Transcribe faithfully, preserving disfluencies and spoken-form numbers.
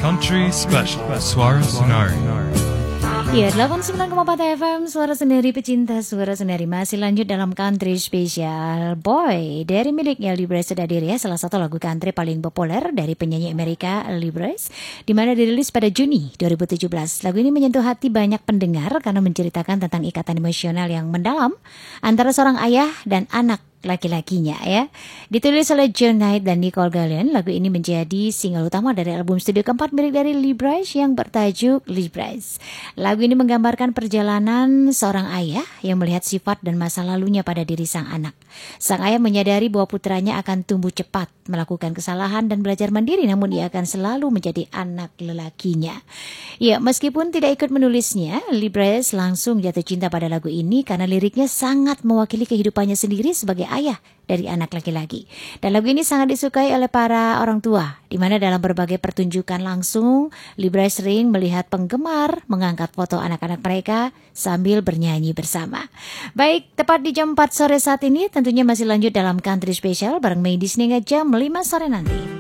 Country Special Suara Senari. Ya, delapan puluh sembilan koma empat F M, Suara Senari, pecinta Suara Senari. Masih lanjut dalam Country Special. Boy, dari miliknya Libres sudah diri ya, salah satu lagu country paling populer dari penyanyi Amerika Libres, di mana dirilis pada Juni dua ribu tujuh belas. Lagu ini menyentuh hati banyak pendengar karena menceritakan tentang ikatan emosional yang mendalam antara seorang ayah dan anak laki-lakinya ya. Ditulis oleh John Knight dan Nicole Gallen, lagu ini menjadi single utama dari album studio keempat milik dari Libres yang bertajuk Libres. Lagu ini menggambarkan perjalanan seorang ayah yang melihat sifat dan masa lalunya pada diri sang anak. Sang ayah menyadari bahwa putranya akan tumbuh cepat, melakukan kesalahan dan belajar mandiri, namun ia akan selalu menjadi anak lelakinya. Ya, meskipun tidak ikut menulisnya, Libres langsung jatuh cinta pada lagu ini karena liriknya sangat mewakili kehidupannya sendiri sebagai ayah dari anak laki-laki. Dan lagu ini sangat disukai oleh para orang tua, di mana dalam berbagai pertunjukan langsung, Libres sering melihat penggemar mengangkat foto anak-anak mereka sambil bernyanyi bersama. Baik, tepat di jam empat sore saat ini, tentunya masih lanjut dalam Country Special bareng Mei di sini jam lima sore nanti.